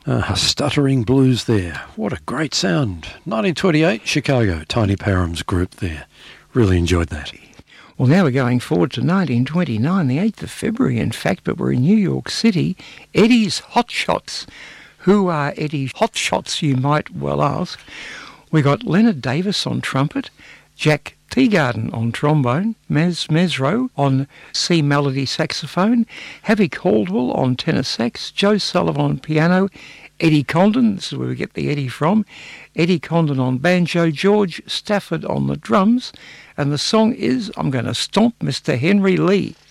Stuttering Blues there. What a great sound. 1928, Chicago, Tiny Parham's group there. Really enjoyed that. Well, now we're going forward to 1929, the 8th of February, in fact, but we're in New York City. Eddie's Hot Shots. Who are Eddie's Hot Shots, you might well ask? We got Leonard Davis on trumpet, Jack Teagarden on trombone, Mez Mesro on C melody saxophone, Happy Caldwell on tenor sax, Joe Sullivan on piano, Eddie Condon, this is where we get the Eddie from, Eddie Condon on banjo, George Stafford on the drums, and the song is I'm Going to Stomp Mr. Henry Lee.